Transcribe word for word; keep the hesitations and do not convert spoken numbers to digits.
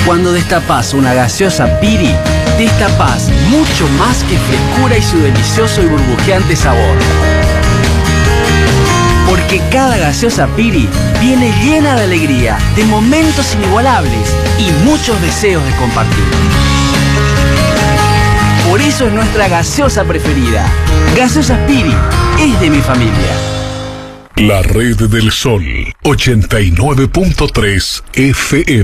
Cuando destapás una gaseosa Piri, destapás mucho más que frescura y su delicioso y burbujeante sabor. Porque cada gaseosa Piri viene llena de alegría, de momentos inigualables y muchos deseos de compartir. Por eso es nuestra gaseosa preferida. Gaseosas Piri es de mi familia. La Red del Sol, ochenta y nueve punto tres F M.